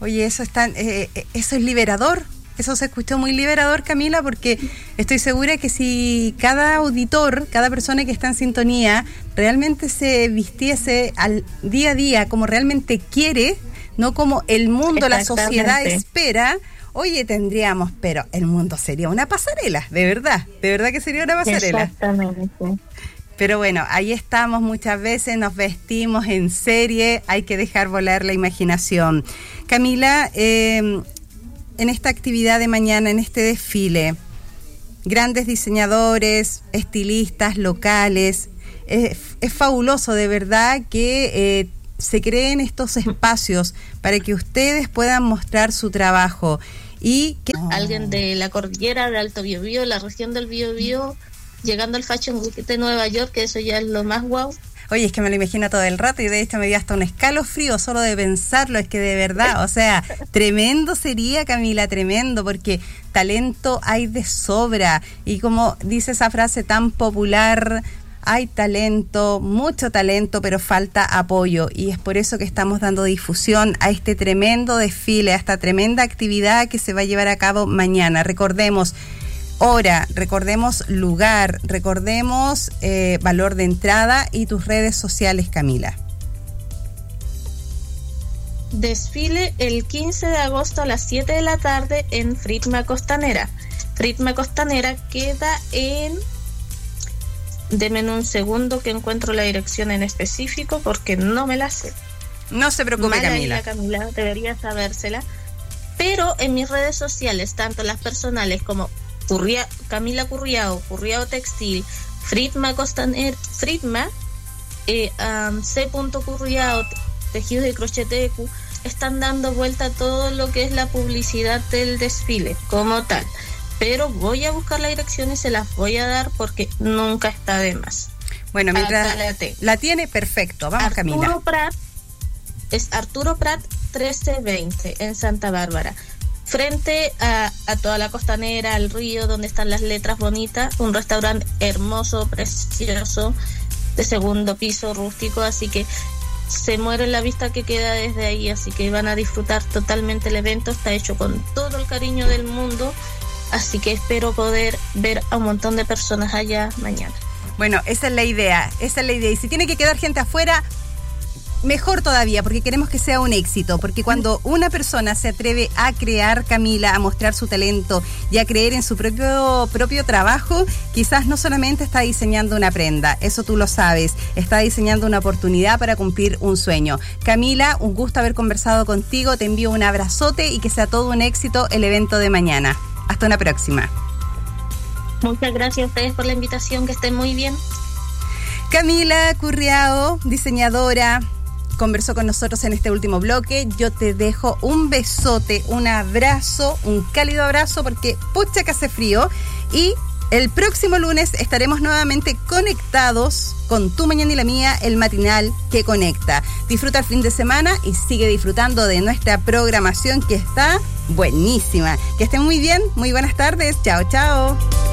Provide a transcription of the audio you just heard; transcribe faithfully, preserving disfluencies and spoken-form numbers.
Oye, eso, está, eh, eso es liberador. Eso se escuchó muy liberador, Camila, porque estoy segura que si cada auditor, cada persona que está en sintonía, realmente se vistiese al día a día como realmente quiere, no como el mundo, la sociedad espera, oye, tendríamos, pero el mundo sería una pasarela, de verdad, de verdad que sería una pasarela. Exactamente. Pero bueno, ahí estamos, muchas veces nos vestimos en serie, hay que dejar volar la imaginación. Camila, eh, en esta actividad de mañana, en este desfile, grandes diseñadores, estilistas locales, es, es fabuloso de verdad que eh, se creen estos espacios para que ustedes puedan mostrar su trabajo. Y que... Alguien de la cordillera de Alto Biobío, la región del Biobío, llegando al Fashion Week de Nueva York, que eso ya es lo más guau. Oye, es que me lo imagino todo el rato y de hecho me dio hasta un escalofrío solo de pensarlo, es que de verdad, o sea, tremendo sería, Camila, tremendo, porque talento hay de sobra y como dice esa frase tan popular, hay talento, mucho talento, pero falta apoyo y es por eso que estamos dando difusión a este tremendo desfile, a esta tremenda actividad que se va a llevar a cabo mañana. Recordemos, hora, recordemos lugar, recordemos eh, valor de entrada y tus redes sociales, Camila. Desfile el quince de agosto a las siete de la tarde en Fritma Costanera. Fritma Costanera queda en... Deme un segundo que encuentro la dirección en específico porque no me la sé. No se preocupe, Mala Camila. idea, Camila, debería sabérsela. Pero en mis redes sociales, tanto las personales como Curria, Camila Curriao, Curriao Textil, Fritma Costanera, Fritma, eh, um, C. Curriao, Tejidos de Crochet T Q, están dando vuelta a todo lo que es la publicidad del desfile como tal. Pero voy a buscar la dirección y se las voy a dar porque nunca está de más. Bueno, mientras la, la tiene, perfecto. Vamos, Arturo Camila. Prat, es Arturo Prat trece veinte en Santa Bárbara. Frente a, a toda la costanera, al río, donde están las letras bonitas, un restaurante hermoso, precioso, de segundo piso, rústico, así que se muere la vista que queda desde ahí, así que van a disfrutar totalmente el evento, está hecho con todo el cariño del mundo, así que espero poder ver a un montón de personas allá mañana. Bueno, esa es la idea, esa es la idea, y si tiene que quedar gente afuera, mejor todavía, porque queremos que sea un éxito, porque cuando una persona se atreve a crear, Camila, a mostrar su talento y a creer en su propio propio trabajo, quizás no solamente está diseñando una prenda, eso tú lo sabes, está diseñando una oportunidad para cumplir un sueño. Camila, un gusto haber conversado contigo, te envío un abrazote y que sea todo un éxito el evento de mañana. Hasta una próxima. Muchas gracias a ustedes por la invitación, que estén muy bien. Camila Curriao, diseñadora, conversó con nosotros en este último bloque. Yo te dejo un besote, un abrazo, un cálido abrazo, porque pucha que hace frío. Y el próximo lunes estaremos nuevamente conectados con Tu Mañana y la Mía, el matinal que conecta. Disfruta el fin de semana y sigue disfrutando de nuestra programación que está buenísima. Que estén muy bien, muy buenas tardes. Chao, chao.